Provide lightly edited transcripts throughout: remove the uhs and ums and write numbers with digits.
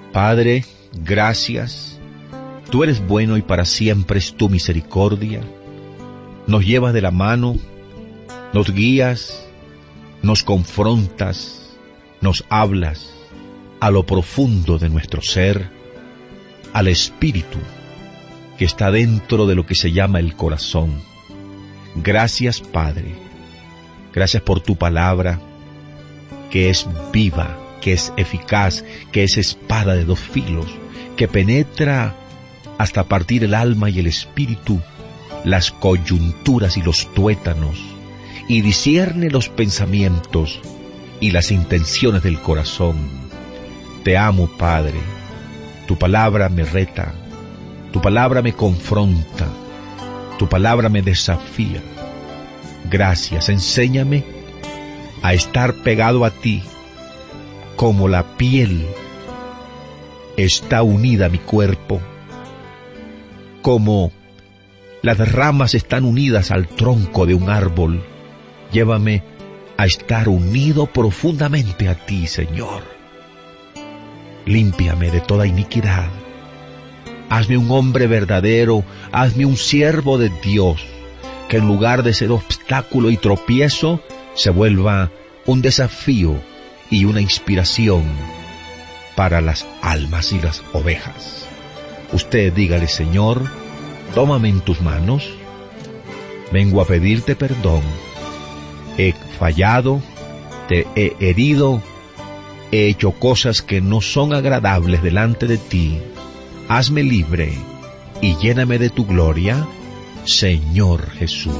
Padre, gracias. Tú eres bueno y para siempre es tu misericordia. Nos llevas de la mano, nos guías, nos confrontas, nos hablas a lo profundo de nuestro ser, al espíritu que está dentro de lo que se llama el corazón. Gracias, Padre. Gracias por tu palabra, que es viva, que es eficaz, que es espada de 2 filos, que penetra hasta partir el alma y el espíritu, las coyunturas y los tuétanos, y discierne los pensamientos y las intenciones del corazón. Te amo, Padre. Tu palabra me reta, tu palabra me confronta, tu palabra me desafía. Gracias, enséñame a estar pegado a ti, como la piel está unida a mi cuerpo, como las ramas están unidas al tronco de un árbol. Llévame a estar unido profundamente a ti, Señor. Límpiame de toda iniquidad. Hazme un hombre verdadero, hazme un siervo de Dios, que en lugar de ser obstáculo y tropiezo, se vuelva un desafío y una inspiración para las almas y las ovejas. Usted dígale: Señor, tómame en tus manos, vengo a pedirte perdón. He fallado, te he herido, he hecho cosas que no son agradables delante de ti. Hazme libre y lléname de tu gloria, Señor Jesús.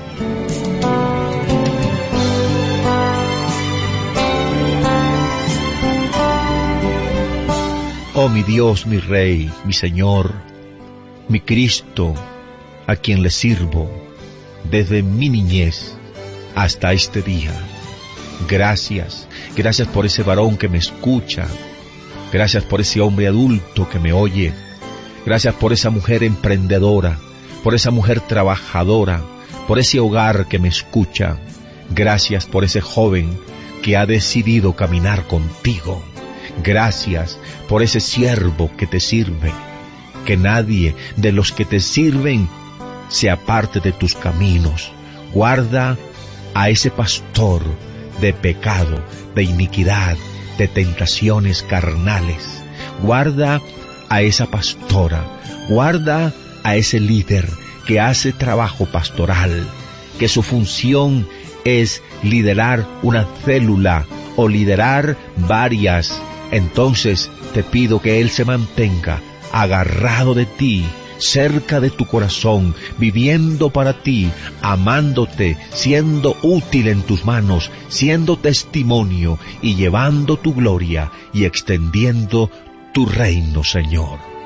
Oh mi Dios, mi Rey, mi Señor, mi Cristo, a quien le sirvo desde mi niñez hasta este día. Gracias, gracias por ese varón que me escucha, gracias por ese hombre adulto que me oye, gracias por esa mujer emprendedora, por esa mujer trabajadora, por ese hogar que me escucha, gracias por ese joven que ha decidido caminar contigo, gracias por ese siervo que te sirve, que nadie de los que te sirven se aparte de tus caminos. Guarda a ese pastor de pecado, de iniquidad, de tentaciones carnales. Guarda a esa pastora, guarda a ese líder que hace trabajo pastoral, que su función es liderar una célula o liderar varias. Entonces te pido que él se mantenga agarrado de ti, cerca de tu corazón, viviendo para ti, amándote, siendo útil en tus manos, siendo testimonio y llevando tu gloria y extendiendo tu reino, Señor.